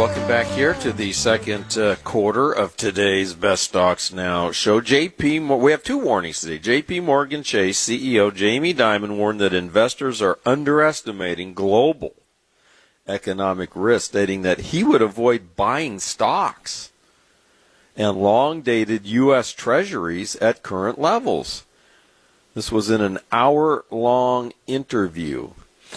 welcome back here to the second quarter of today's Best Stocks Now show. We have two warnings today. J.P. Morgan Chase CEO Jamie Dimon warned that investors are underestimating global economic risk, stating that he would avoid buying stocks and long-dated U.S. Treasuries at current levels. This was in an hour-long interview.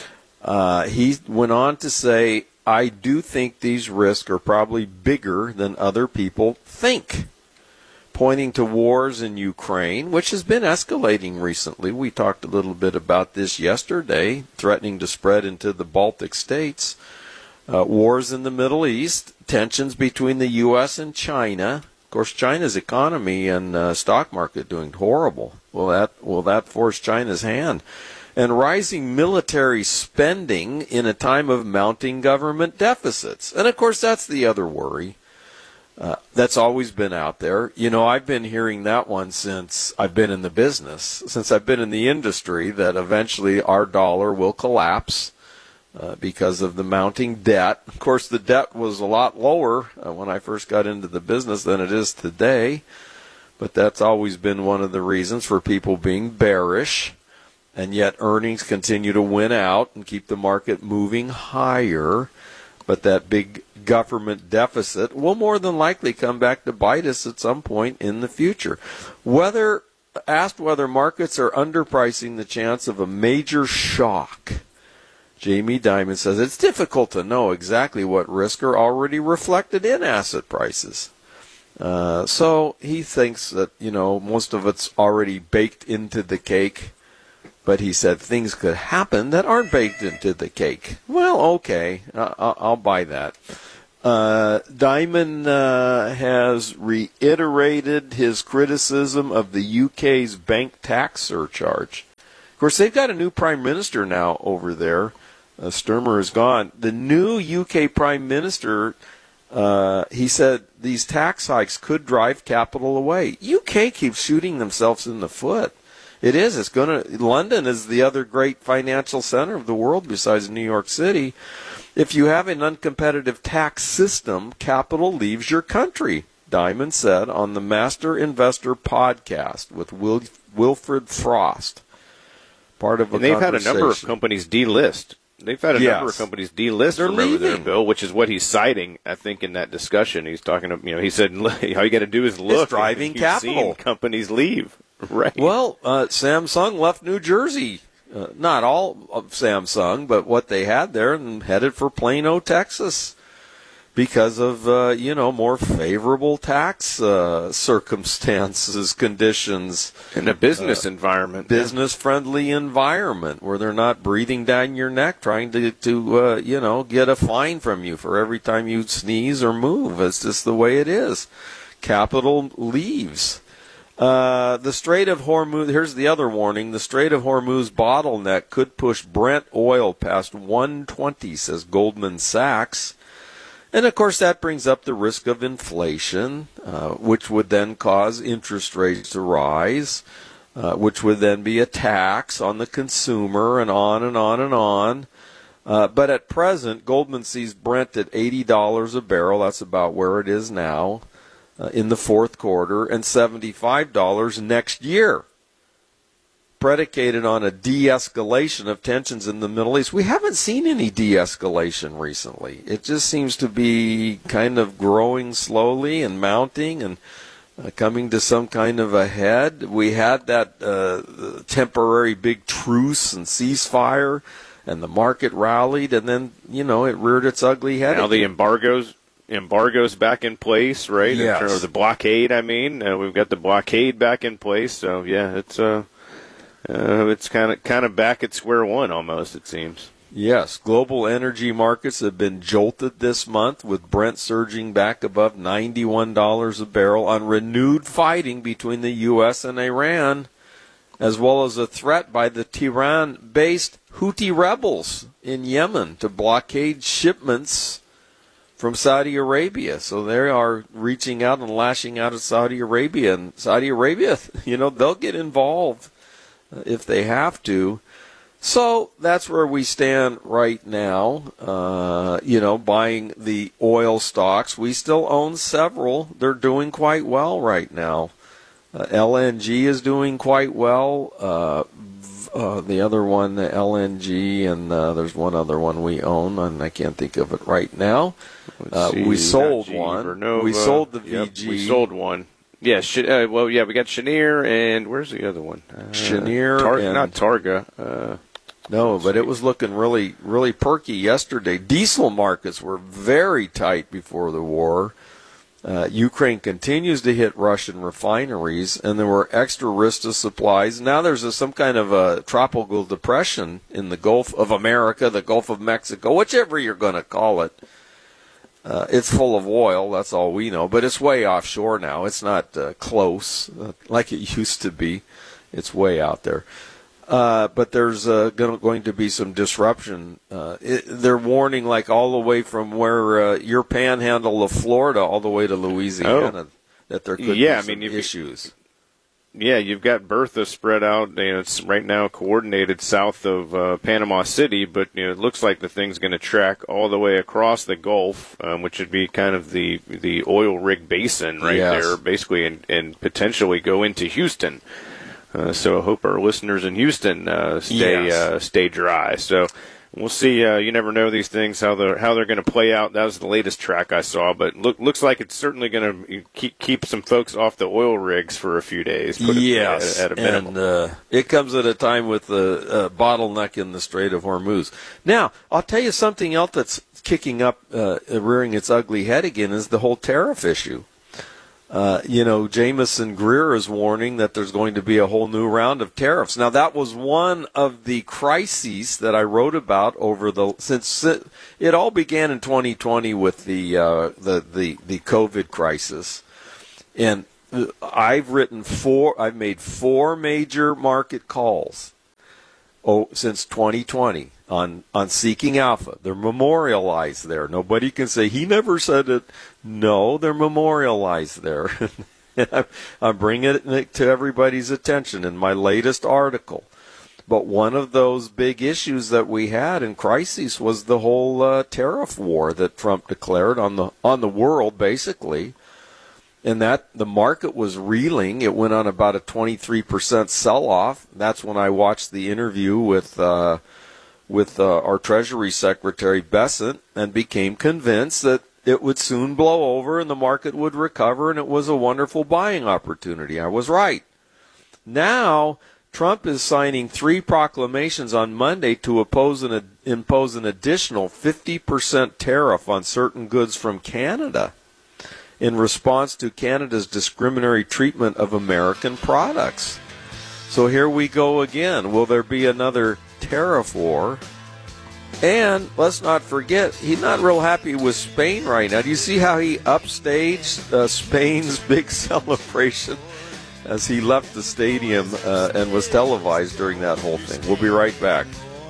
He went on to say, I do think these risks are probably bigger than other people think, pointing to wars in Ukraine, which has been escalating recently. We talked a little bit about this yesterday, threatening to spread into the Baltic states. Wars in the Middle East, tensions between the U.S. and China. Of course, China's economy and stock market doing horrible. Will that force China's hand? And rising military spending in a time of mounting government deficits. And, of course, that's the other worry. That's always been out there. You know, I've been hearing that one since I've been in the business, since I've been in the industry, that eventually our dollar will collapse because of the mounting debt. Of course, the debt was a lot lower when I first got into the business than it is today. But that's always been one of the reasons for people being bearish. And yet earnings continue to win out and keep the market moving higher. But that big government deficit will more than likely come back to bite us at some point in the future. Asked whether markets are underpricing the chance of a major shock, Jamie Dimon says it's difficult to know exactly what risks are already reflected in asset prices. So he thinks that, most of it's already baked into the cake. But he said things could happen that aren't baked into the cake. Well, okay, I'll buy that. Dimon has reiterated his criticism of the UK's bank tax surcharge. Of course, they've got a new prime minister now over there. Sturmer is gone. The new UK prime minister, he said these tax hikes could drive capital away. UK keeps shooting themselves in the foot. It is. London is the other great financial center of the world besides New York City. If you have an uncompetitive tax system, capital leaves your country, Dimon said on the Master Investor podcast with Wilfred Frost. And they've had a number of companies delist. They've had a number of companies delist from over there, Bill, which is what he's citing, I think, in that discussion. He's talking to, he said, all you got to do is look. It's driving capital. Seen companies leave. Right. Well, Samsung left New Jersey. Not all of Samsung, but what they had there, and headed for Plano, Texas, because of, more favorable tax circumstances, conditions. In a business environment. Business-friendly environment where they're not breathing down your neck trying to get a fine from you for every time you sneeze or move. It's just the way it is. Capital leaves. The Strait of Hormuz, here's the other warning, the Strait of Hormuz bottleneck could push Brent oil past 120, says Goldman Sachs. And, of course, that brings up the risk of inflation, which would then cause interest rates to rise, which would then be a tax on the consumer, and on and on and on. But at present, Goldman sees Brent at $80 a barrel. That's about where it is now. In the fourth quarter, and $75 next year, predicated on a de-escalation of tensions in the Middle East. We haven't seen any de-escalation recently. It just seems to be kind of growing slowly and mounting and coming to some kind of a head. We had that temporary big truce and ceasefire, and the market rallied, and then, it reared its ugly head. Now the embargo's back in place, right? Yes. Or the blockade, we've got the blockade back in place. So yeah, it's kind of back at square one almost, it seems. Yes, global energy markets have been jolted this month, with Brent surging back above $91 a barrel on renewed fighting between the U.S. and Iran, as well as a threat by the Tehran-based Houthi rebels in Yemen to blockade shipments from Saudi Arabia. So they are reaching out and lashing out at Saudi Arabia. And Saudi Arabia, they'll get involved if they have to. So that's where we stand right now. Buying the oil stocks. We still own several. They're doing quite well right now. LNG is doing quite well. The other one, the LNG, and there's one other one we own, and I can't think of it right now. We sold one. Vernova. We sold the VG. Yep, we sold one. Yeah, we got Cheniere, and where's the other one? Cheniere, not Targa. No, but it was looking really, really perky yesterday. Diesel markets were very tight before the war. Ukraine continues to hit Russian refineries, and there were extra risks to supplies. Now there's some kind of a tropical depression in the Gulf of America, the Gulf of Mexico, whichever you're going to call it. It's full of oil, that's all we know, but it's way offshore now. It's not close like it used to be. It's way out there. But there's going to be some disruption. They're warning like all the way from where your panhandle of Florida all the way to Louisiana that there could be some issues. You've got Bertha spread out. It's right now coordinated south of Panama City, but it looks like the thing's going to track all the way across the Gulf, which would be kind of the oil rig basin there, basically, and potentially go into Houston. So I hope our listeners in Houston stay dry. So we'll see. You never know these things, how they're going to play out. That was the latest track I saw, but looks like it's certainly going to keep some folks off the oil rigs for a few days. Yes, at a minimum. And it comes at a time with the bottleneck in the Strait of Hormuz. Now, I'll tell you something else that's kicking up, rearing its ugly head again, is the whole tariff issue. Jameson Greer is warning that there's going to be a whole new round of tariffs. Now, that was one of the crises that I wrote about since it all began in 2020 with the COVID crisis. And I've made 4 major market calls since 2020 on Seeking Alpha. They're memorialized there. Nobody can say he never said it. No, they're memorialized there. And I'm bringing it to everybody's attention in my latest article. But one of those big issues that we had in crises was the whole tariff war that Trump declared on the world, basically. And that the market was reeling. It went on about a 23% sell-off. That's when I watched the interview with our Treasury Secretary Bessent and became convinced that it would soon blow over and the market would recover and it was a wonderful buying opportunity. I was right. Now, Trump is signing 3 proclamations on Monday to impose an additional 50% tariff on certain goods from Canada in response to Canada's discriminatory treatment of American products. So here we go again. Will there be another tariff war? And let's not forget, he's not real happy with Spain right now. Do you see how he upstaged Spain's big celebration as he left the stadium and was televised during that whole thing? We'll be right back.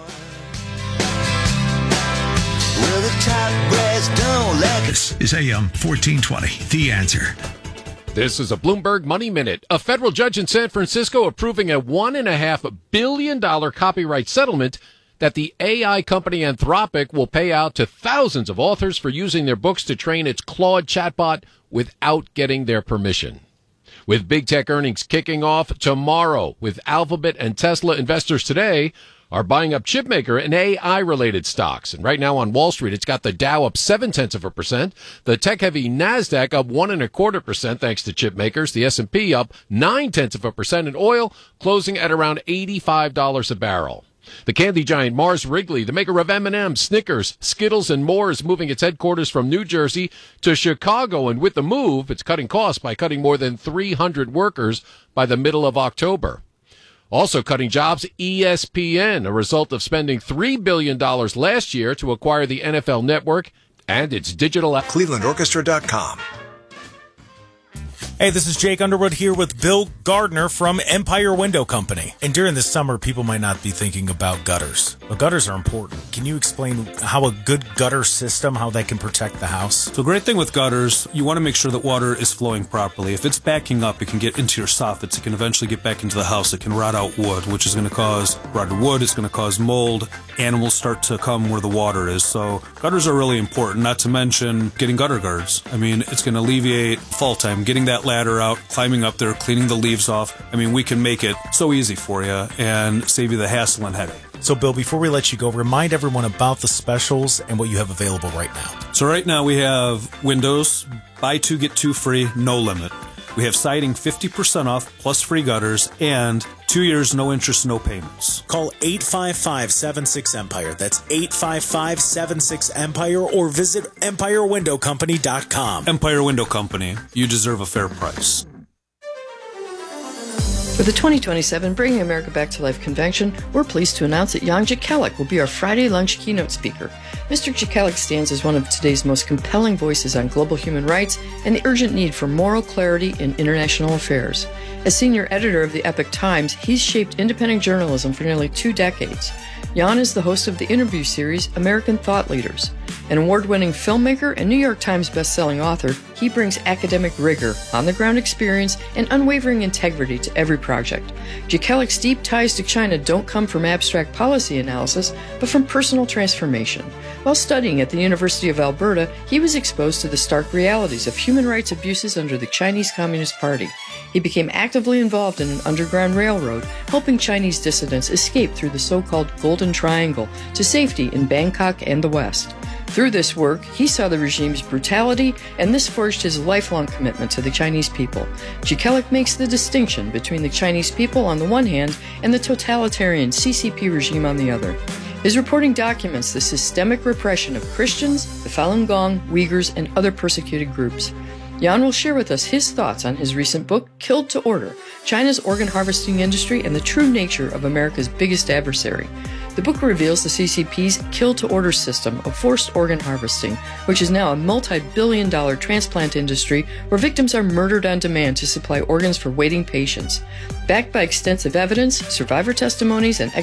This is AM 1420, The Answer. This is a Bloomberg Money Minute. A federal judge in San Francisco approving a $1.5 billion copyright settlement that the AI company Anthropic will pay out to thousands of authors for using their books to train its Claude chatbot without getting their permission. With big tech earnings kicking off tomorrow, with Alphabet and Tesla, investors today are buying up chipmaker and AI-related stocks. And right now on Wall Street, it's got the Dow up 0.7%, the tech-heavy NASDAQ up 1.25% thanks to chipmakers, the S&P up 0.9%, and oil closing at around $85 a barrel. The candy giant Mars Wrigley, the maker of M&M's, Snickers, Skittles, and more, is moving its headquarters from New Jersey to Chicago. And with the move, it's cutting costs by cutting more than 300 workers by the middle of October. Also cutting jobs, ESPN, a result of spending $3 billion last year to acquire the NFL Network and its digital app. ClevelandOrchestra.com. Hey, this is Jake Underwood here with Bill Gardner from Empire Window Company. And during the summer, people might not be thinking about gutters. But gutters are important. Can you explain how a good gutter system, how that can protect the house? So, great thing with gutters, you want to make sure that water is flowing properly. If it's backing up, it can get into your soffits. It can eventually get back into the house. It can rot out wood, which is going to cause rotted wood. It's going to cause mold. Animals start to come where the water is. So, gutters are really important, not to mention getting gutter guards. I mean, it's going to alleviate fall time, getting that ladder out, climbing up there, cleaning the leaves off. I mean, we can make it so easy for you and save you the hassle and headache. So, Bill, before we let you go, remind everyone about the specials and what you have available right now. So right now we have windows, buy two, get two free, no limit. We have siding 50% off, plus free gutters, and 2 years, no interest, no payments. Call 855-76-EMPIRE. That's 855-76-EMPIRE, or visit EmpireWindowCompany.com. Empire Window Company. You deserve a fair price. For the 2027 Bringing America Back to Life convention, we're pleased to announce that Jan Jekielek will be our Friday lunch keynote speaker. Mr. Jekielek stands as one of today's most compelling voices on global human rights and the urgent need for moral clarity in international affairs. As senior editor of the Epoch Times, he's shaped independent journalism for nearly 2 decades. Jan is the host of the interview series American Thought Leaders. An award-winning filmmaker and New York Times best-selling author, he brings academic rigor, on-the-ground experience, and unwavering integrity to every project. Jekielek's deep ties to China don't come from abstract policy analysis, but from personal transformation. While studying at the University of Alberta, he was exposed to the stark realities of human rights abuses under the Chinese Communist Party. He became actively involved in an underground railroad, helping Chinese dissidents escape through the so-called Golden Triangle to safety in Bangkok and the West. Through this work, he saw the regime's brutality, and this forged his lifelong commitment to the Chinese people. Jekielek makes the distinction between the Chinese people on the one hand and the totalitarian CCP regime on the other. His reporting documents the systemic repression of Christians, the Falun Gong, Uyghurs, and other persecuted groups. Jan will share with us his thoughts on his recent book, Killed to Order, China's Organ Harvesting Industry and the True Nature of America's Biggest Adversary. The book reveals the CCP's kill-to-order system of forced organ harvesting, which is now a multi-billion-dollar transplant industry where victims are murdered on demand to supply organs for waiting patients. Backed by extensive evidence, survivor testimonies, and